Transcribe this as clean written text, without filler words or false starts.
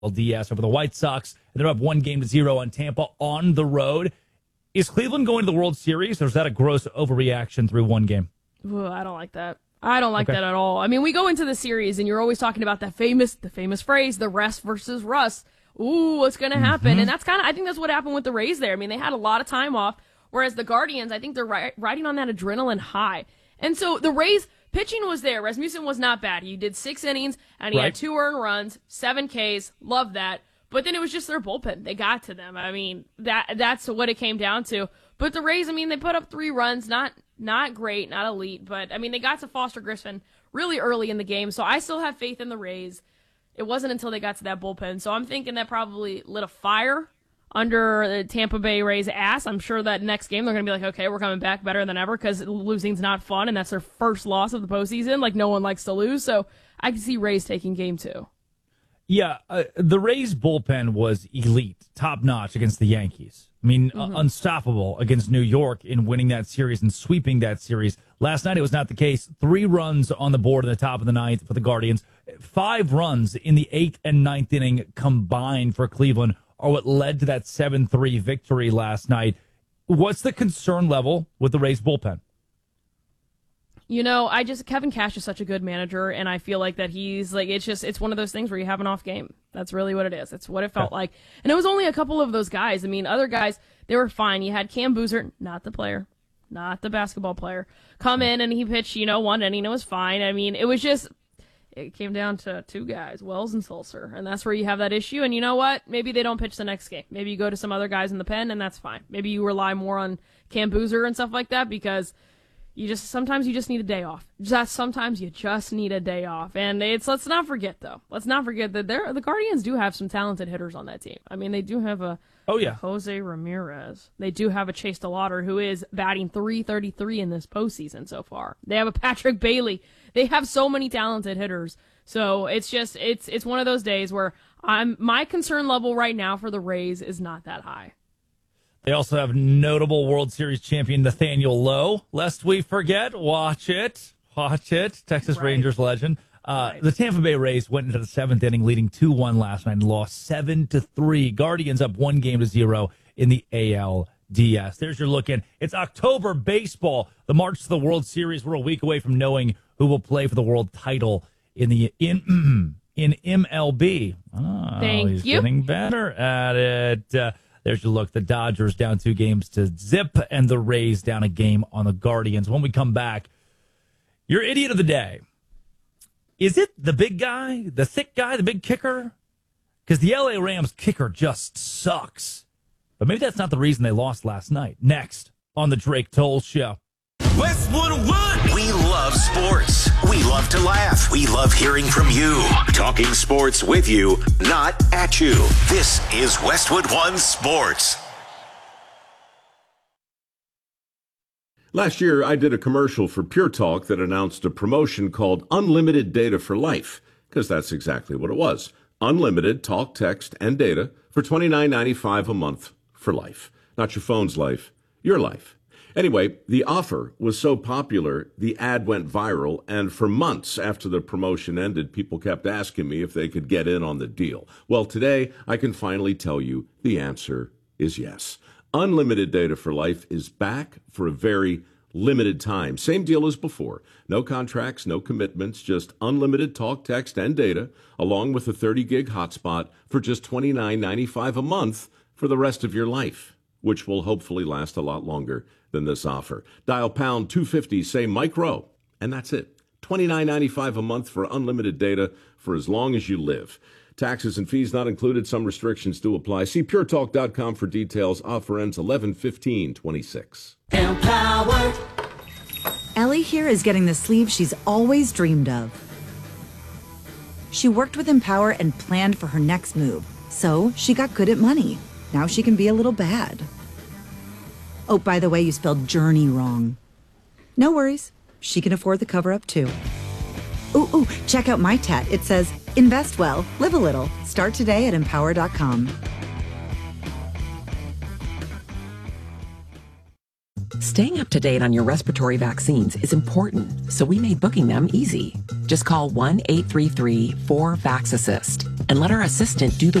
ALDS over the White Sox. And they're up 1-0 on Tampa on the road. Is Cleveland going to the World Series, or is that a gross overreaction through one game? Ooh, I don't like that. I don't like that at all. I mean, we go into the series, and you're always talking about the famous phrase, the rest versus rust. Ooh, what's going to happen? And that's I think that's what happened with the Rays there. I mean, they had a lot of time off, whereas the Guardians, I think they're riding on that adrenaline high. And so the Rays pitching was there. Rasmussen was not bad. He did 6 innings, and he had 2 earned runs, 7 Ks. Love that. But then it was just their bullpen. They got to them. I mean, that's what it came down to. But the Rays, I mean, they put up 3 runs, not great, not elite, but I mean, they got to Foster Griffin really early in the game, so I still have faith in the Rays. It wasn't until they got to that bullpen, so I'm thinking that probably lit a fire under the Tampa Bay Rays' ass. I'm sure that next game they're going to be like, okay, we're coming back better than ever because losing's not fun, and that's their first loss of the postseason. Like, no one likes to lose, so I can see Rays taking game 2. Yeah, the Rays' bullpen was elite, top-notch against the Yankees. I mean, unstoppable against New York in winning that series and sweeping that series. Last night it was not the case. 3 runs on the board in the top of the 9th for the Guardians. 5 runs in the 8th and 9th inning combined for Cleveland are what led to that 7-3 victory last night. What's the concern level with the Rays' bullpen? You know, Kevin Cash is such a good manager, and I feel like that he's like, it's one of those things where you have an off game. That's really what it is. It's what it felt like. And it was only a couple of those guys. I mean, other guys, they were fine. You had Cam Boozer, not the player, not the basketball player, come in and he pitched, 1 inning. It was fine. I mean, it came down to 2 guys, Wells and Sulser, and that's where you have that issue. And you know what? Maybe they don't pitch the next game. Maybe you go to some other guys in the pen, and that's fine. Maybe you rely more on Cam Boozer and stuff like that because sometimes you just need a day off. Sometimes you just need a day off. And let's not forget that the Guardians do have some talented hitters on that team. I mean, they do have a Jose Ramirez. They do have a Chase DeLauder who is batting .333 in this postseason so far. They have a Patrick Bailey. They have so many talented hitters. So it's one of those days where my concern level right now for the Rays is not that high. They also have notable World Series champion Nathaniel Lowe. Lest we forget, watch it. Texas Rangers legend. The Tampa Bay Rays went into the 7th inning leading 2-1 last night and lost 7-3. Guardians up 1-0 in the ALDS. There's your look in. It's October baseball. The march to the World Series. We're a week away from knowing who will play for the world title in MLB. He's getting better at it. There's your look. The Dodgers down 2 games to zip, and the Rays down a game on the Guardians. When we come back, your idiot of the day. Is it the big guy, the thick guy, the big kicker? Because the LA Rams kicker just sucks. But maybe that's not the reason they lost last night. Next on the Drake Toll Show. Westwood One. We love sports. We love to laugh. We love hearing from you. Talking sports with you, not at you. This is Westwood One Sports. Last year, I did a commercial for Pure Talk that announced a promotion called Unlimited Data for Life, because that's exactly what it was. Unlimited talk, text, and data for $29.95 a month for life. Not your phone's life, your life. Anyway, the offer was so popular, the ad went viral, and for months after the promotion ended, people kept asking me if they could get in on the deal. Well, today, I can finally tell you the answer is yes. Unlimited Data for Life is back for a very limited time. Same deal as before. No contracts, no commitments, just unlimited talk, text, and data, along with a 30-gig hotspot for just $29.95 a month for the rest of your life, which will hopefully last a lot longer than this offer. Dial pound 250, say Mike Rowe, and that's it. $29.95 a month for unlimited data for as long as you live. Taxes and fees not included. Some restrictions do apply. See puretalk.com for details. Offer ends 11/15/26. Empower. Ellie here is getting the sleeve she's always dreamed of. She worked with Empower and planned for her next move. So she got good at money. Now she can be a little bad. Oh, by the way, you spelled journey wrong. No worries. She can afford the cover-up, too. Ooh, check out my tat. It says, invest well, live a little. Start today at empower.com. Staying up to date on your respiratory vaccines is important, so we made booking them easy. Just call 1-833-4-VAX-ASSIST and let our assistant do the